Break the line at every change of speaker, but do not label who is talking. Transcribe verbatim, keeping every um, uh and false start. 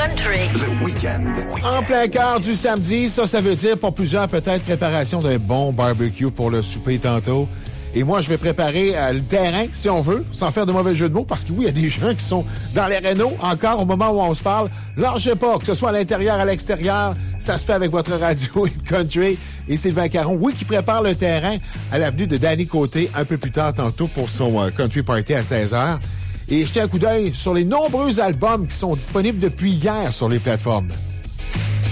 country.
Le week-end.
En plein cœur du samedi, ça, ça veut dire pour plusieurs peut-être préparation d'un bon barbecue pour le souper tantôt. Et moi, je vais préparer euh, le terrain, si on veut, sans faire de mauvais jeu de mots, parce que oui, il y a des gens qui sont dans les rénaux encore au moment où on se parle. Lâchez pas, que ce soit à l'intérieur, à l'extérieur, ça se fait avec votre radio Hit Country. Et Sylvain Caron, oui, qui prépare le terrain à l'avenue de Danny Côté un peu plus tard tantôt pour son euh, Country Party à seize heures. Et jetez un coup d'œil sur les nombreux albums qui sont disponibles depuis hier sur les plateformes.